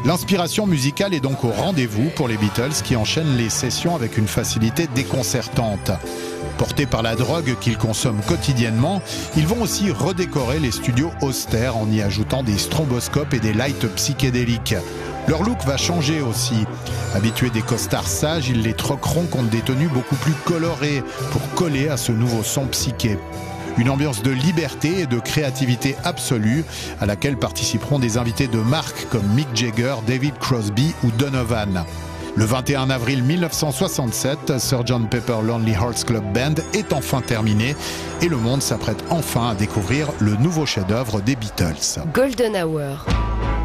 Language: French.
L'inspiration musicale est donc au rendez-vous pour les Beatles qui enchaînent les sessions avec une facilité déconcertante. Portés par la drogue qu'ils consomment quotidiennement, ils vont aussi redécorer les studios austères en y ajoutant des stromboscopes et des lights psychédéliques. Leur look va changer aussi. Habitués des costards sages, ils les troqueront contre des tenues beaucoup plus colorées pour coller à ce nouveau son psyché. Une ambiance de liberté et de créativité absolue à laquelle participeront des invités de marque comme Mick Jagger, David Crosby ou Donovan. Le 21 avril 1967, Sgt Pepper Lonely Hearts Club Band est enfin terminé et le monde s'apprête enfin à découvrir le nouveau chef-d'œuvre des Beatles. Golden Hour.